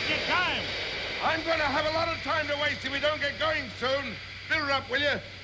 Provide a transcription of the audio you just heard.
waste your time. I'm going to have a lot of time to waste if we don't get going soon. Fill her up, will you?